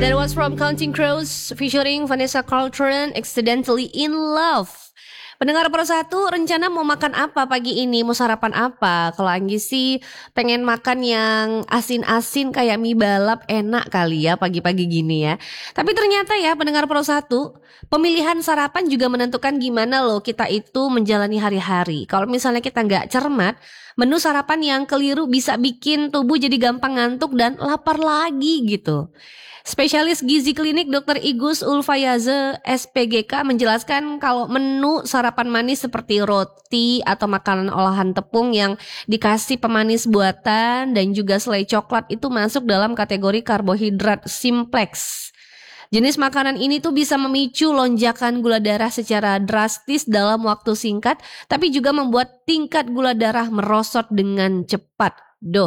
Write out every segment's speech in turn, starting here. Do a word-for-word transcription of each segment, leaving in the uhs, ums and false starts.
That was from Counting Crows featuring Vanessa Carlton, Accidentally in Love. Pendengar Pro satu, rencana mau makan apa pagi ini? Mau sarapan apa? Kalau Anggi sih pengen makan yang asin-asin kayak mie balap, enak kali ya pagi-pagi gini ya. Tapi ternyata ya pendengar Pro satu, pemilihan sarapan juga menentukan gimana loh kita itu menjalani hari-hari. Kalau misalnya kita nggak cermat, menu sarapan yang keliru bisa bikin tubuh jadi gampang ngantuk dan lapar lagi gitu. Spesialis gizi klinik dokter Igus Ulfayaze S P G K menjelaskan kalau menu sarapan manis seperti roti atau makanan olahan tepung yang dikasih pemanis buatan dan juga selai coklat itu masuk dalam kategori karbohidrat simplex. Jenis makanan ini tuh bisa memicu lonjakan gula darah secara drastis dalam waktu singkat, tapi juga membuat tingkat gula darah merosot dengan cepat. Duh.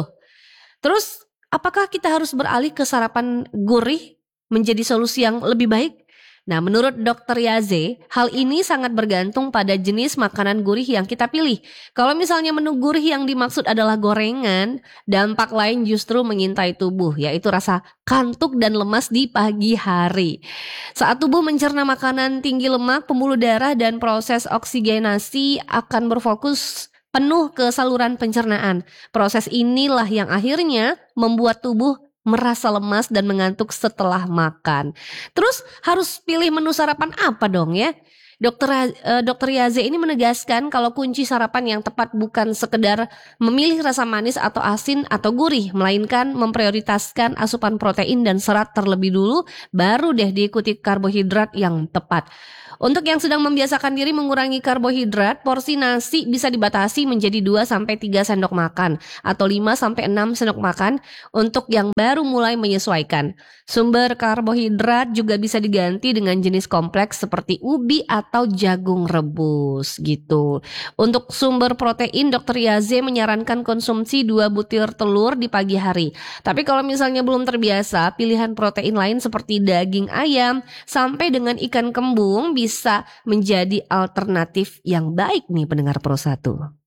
Terus apakah kita harus beralih ke sarapan gurih menjadi solusi yang lebih baik? Nah, menurut dokter Yaze, hal ini sangat bergantung pada jenis makanan gurih yang kita pilih. Kalau misalnya menu gurih yang dimaksud adalah gorengan, dampak lain justru mengintai tubuh, yaitu rasa kantuk dan lemas di pagi hari. Saat tubuh mencerna makanan tinggi lemak, pembuluh darah dan proses oksigenasi akan berfokus penuh ke saluran pencernaan. Proses inilah yang akhirnya membuat tubuh merasa lemas dan mengantuk setelah makan. Terus harus pilih menu sarapan apa dong ya? Dokter uh, Dokter Yaze ini menegaskan kalau kunci sarapan yang tepat bukan sekedar memilih rasa manis atau asin atau gurih, melainkan memprioritaskan asupan protein dan serat terlebih dulu, baru deh diikuti karbohidrat yang tepat. Untuk yang sedang membiasakan diri mengurangi karbohidrat, porsi nasi bisa dibatasi menjadi dua sampai tiga sendok makan atau lima sampai enam sendok makan untuk yang baru mulai menyesuaikan. Sumber karbohidrat juga bisa diganti dengan jenis kompleks seperti ubi atau jagung rebus gitu. Untuk sumber protein, dokter Yaze menyarankan konsumsi dua butir telur di pagi hari. Tapi kalau misalnya belum terbiasa, pilihan protein lain seperti daging ayam sampai dengan ikan kembung bisa menjadi alternatif yang baik nih pendengar Pro satu.